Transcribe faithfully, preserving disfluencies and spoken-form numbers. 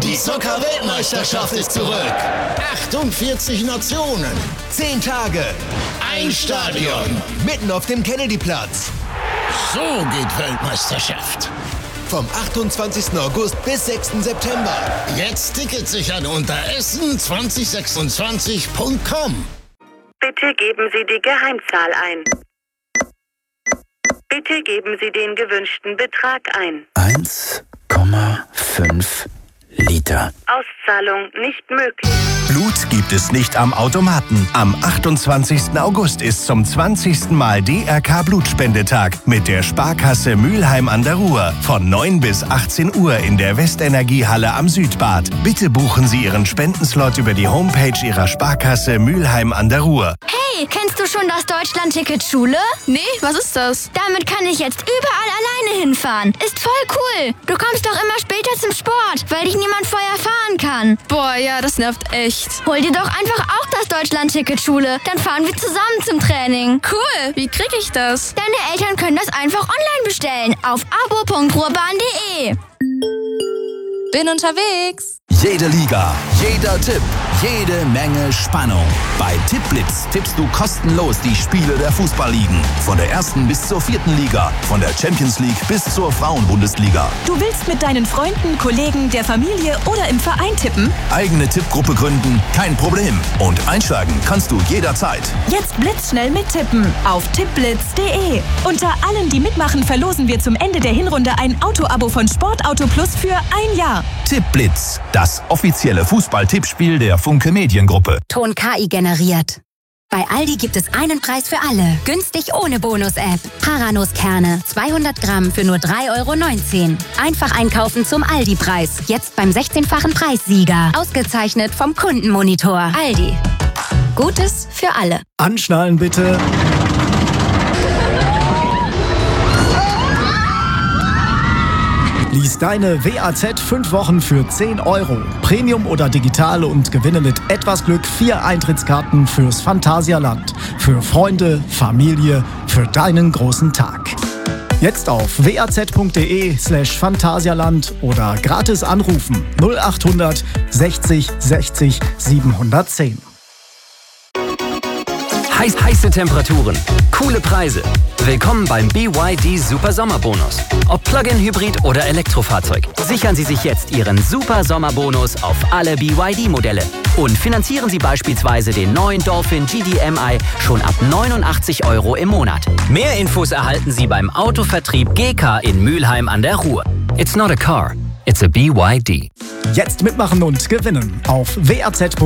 Die Zucker-Weltmeisterschaft ist zurück. achtundvierzig Nationen, zehn Tage, ein Stadion, mitten auf dem Kennedyplatz. So geht Weltmeisterschaft. Vom achtundzwanzigsten August bis sechsten September. Jetzt Tickets sichern unter essen zwanzig sechsundzwanzig punkt com. Bitte geben Sie die Geheimzahl ein. Bitte geben Sie den gewünschten Betrag ein. eins Komma fünf Liter. Auszahlung nicht möglich. Blut gibt es nicht am Automaten. Am achtundzwanzigsten August ist zum zwanzigsten Mal D R K Blutspendetag mit der Sparkasse Mülheim an der Ruhr. Von neun bis achtzehn Uhr in der Westenergiehalle am Südbad. Bitte buchen Sie Ihren Spendenslot über die Homepage Ihrer Sparkasse Mülheim an der Ruhr. Hey, kennst du schon das Deutschland-Ticket Schule? Nee, was ist das? Damit kann ich jetzt überall alleine hinfahren. Ist voll cool. Du kommst doch immer später zum Sport, weil dich niemand vorher fahren kann. Boah, ja, das nervt echt. Hol dir doch einfach auch das Deutschland-Ticket Schule. Dann fahren wir zusammen zum Training. Cool, wie krieg ich das? Deine Eltern können das einfach online bestellen auf abo punkt ruhrbahn punkt de. Bin unterwegs. Jede Liga, jeder Tipp, jede Menge Spannung. Bei Tippblitz tippst du kostenlos die Spiele der Fußballligen. Von der ersten bis zur vierten Liga, von der Champions League bis zur Frauenbundesliga. Du willst mit deinen Freunden, Kollegen, der Familie oder im Verein tippen? Eigene Tippgruppe gründen? Kein Problem. Und einsteigen kannst du jederzeit. Jetzt blitzschnell mittippen auf tippblitz punkt de. Unter allen, die mitmachen, verlosen wir zum Ende der Hinrunde ein Auto-Abo von Sportauto Plus für ein Jahr. Tippblitz, das offizielle Fußball-Tippspiel der Funke Mediengruppe. Ton K I generiert. Bei Aldi gibt es einen Preis für alle. Günstig ohne Bonus-App. Paranuss-Kerne, zweihundert Gramm für nur drei Euro neunzehn. Einfach einkaufen zum Aldi-Preis. Jetzt beim sechzehnfachen Preissieger. Ausgezeichnet vom Kundenmonitor. Aldi. Gutes für alle. Anschnallen bitte. Lies deine W A Z fünf Wochen für zehn Euro. Premium oder digital und gewinne mit etwas Glück vier Eintrittskarten fürs Phantasialand. Für Freunde, Familie, für deinen großen Tag. Jetzt auf waz.de slash Phantasialand oder gratis anrufen null achthundert sechzig sechzig siebenhundertzehn. Heiß, heiße Temperaturen, coole Preise. Willkommen beim B Y D Super Sommerbonus. Ob Plug-in Hybrid oder Elektrofahrzeug, sichern Sie sich jetzt Ihren Super Sommerbonus auf alle B Y D-Modelle. Und finanzieren Sie beispielsweise den neuen Dolphin G D M I schon ab neunundachtzig Euro im Monat. Mehr Infos erhalten Sie beim Autovertrieb G K in Mülheim an der Ruhr. It's not a car, it's a B Y D. Jetzt mitmachen und gewinnen auf waz.